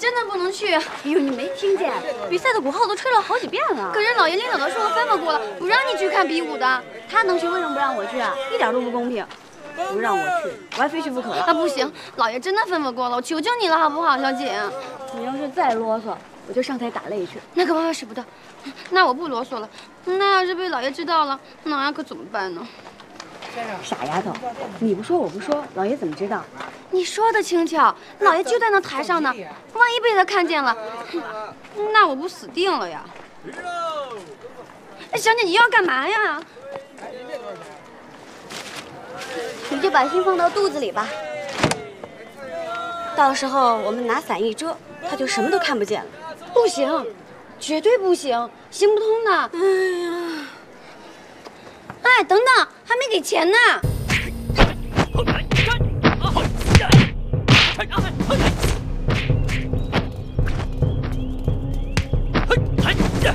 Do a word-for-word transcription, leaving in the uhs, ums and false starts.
真的不能去。哎呦，你没听见？比赛的鼓号都吹了好几遍了。 可是老爷领导都说我吩咐过了，不让你去看比武的。 他能去，为什么不让我去啊？一点都不公平。不让我去，我还非去不可了。 啊，不行，老爷真的吩咐过了，我求求你了，好不好，小姐？ 你要是再啰嗦，我就上台打擂去。 那可万万使不得。那我不啰嗦了。那要是被老爷知道了，那可怎么办呢？ 傻丫头，你不说我不说，老爷怎么知道？ 你说的轻巧，老爷就在那台上呢，万一被他看见了，那我不死定了呀！哎，小姐，你要干嘛呀？ 你就把心放到肚子里吧，到时候我们拿伞一遮，他就什么都看不见了。 不行，绝对不行，行不通的。哎呀，哎，等等，还没给钱呢。